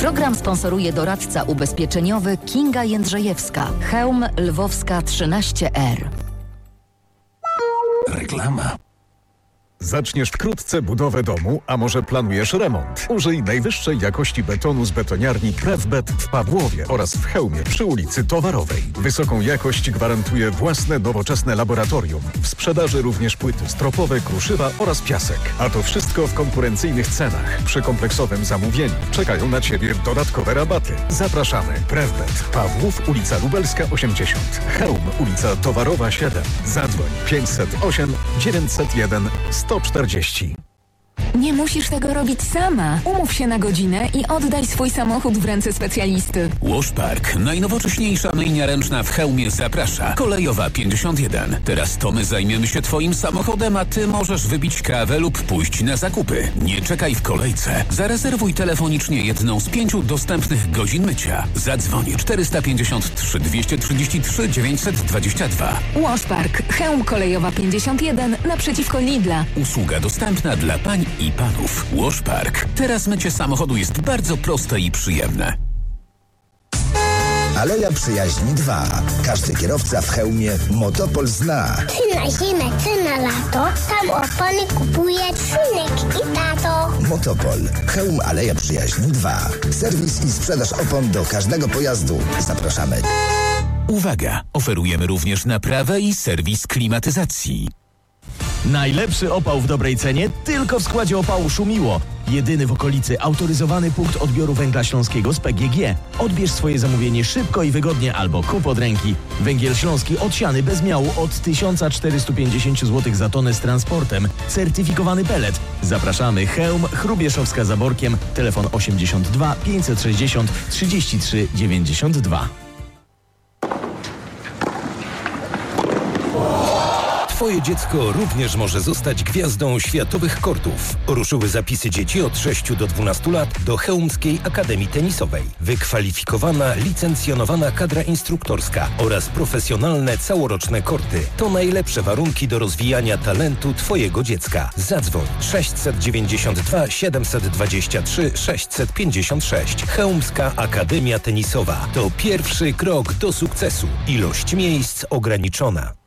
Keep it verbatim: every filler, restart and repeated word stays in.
Program sponsoruje doradca ubezpieczeniowy Kinga Jędrzejewska. Chełm Lwowska trzynaście R. Reklama. Zaczniesz wkrótce budowę domu, a może planujesz remont? Użyj najwyższej jakości betonu z betoniarni Prefbet w Pawłowie oraz w Chełmie przy ulicy Towarowej. Wysoką jakość gwarantuje własne nowoczesne laboratorium. W sprzedaży również płyty stropowe, kruszywa oraz piasek. A to wszystko w konkurencyjnych cenach. Przy kompleksowym zamówieniu czekają na Ciebie dodatkowe rabaty. Zapraszamy. Prefbet. Pawłów, ulica Lubelska osiemdziesiąt. Chełm, ulica Towarowa siedem. Zadzwoń pięćset osiem dziewięćset jeden sto czterdzieści. Nie musisz tego robić sama. Umów się na godzinę i oddaj swój samochód w ręce specjalisty. Washpark, najnowocześniejsza myjnia ręczna w Chełmie, zaprasza. Kolejowa pięćdziesiąt jeden. Teraz to my zajmiemy się Twoim samochodem, a Ty możesz wybić kawę lub pójść na zakupy. Nie czekaj w kolejce. Zarezerwuj telefonicznie jedną z pięciu dostępnych godzin mycia. Zadzwoń czterysta pięćdziesiąt trzy dwieście trzydzieści trzy dziewięćset dwadzieścia dwa. Washpark, Chełm Kolejowa pięćdziesiąt jeden naprzeciwko Lidla. Usługa dostępna dla pań i panów. Washpark. Teraz mycie samochodu jest bardzo proste i przyjemne. Aleja Przyjaźni dwa. Każdy kierowca w Chełmie Motopol zna. Ty na zimę, ty na lato. Tam opony kupuje synek i tato. Motopol. Chełm Aleja Przyjaźni dwa. Serwis i sprzedaż opon do każdego pojazdu. Zapraszamy. Uwaga! Oferujemy również naprawę i serwis klimatyzacji. Najlepszy opał w dobrej cenie tylko w składzie opału Szumiło. Jedyny w okolicy autoryzowany punkt odbioru węgla śląskiego z P G G. Odbierz swoje zamówienie szybko i wygodnie albo kup od ręki. Węgiel śląski odsiany bez miału od tysiąc czterysta pięćdziesiąt złotych za tonę z transportem. Certyfikowany pelet. Zapraszamy. Chełm, Chrubieszowska za Borkiem. Telefon osiemdziesiąt dwa pięćset sześćdziesiąt trzydzieści trzy dziewięćdziesiąt dwa. Twoje dziecko również może zostać gwiazdą światowych kortów. Ruszyły zapisy dzieci od sześciu do dwunastu lat do Chełmskiej Akademii Tenisowej. Wykwalifikowana, licencjonowana kadra instruktorska oraz profesjonalne całoroczne korty to najlepsze warunki do rozwijania talentu Twojego dziecka. Zadzwoń sześćset dziewięćdziesiąt dwa siedemset dwadzieścia trzy sześćset pięćdziesiąt sześć. Chełmska Akademia Tenisowa to pierwszy krok do sukcesu. Ilość miejsc ograniczona.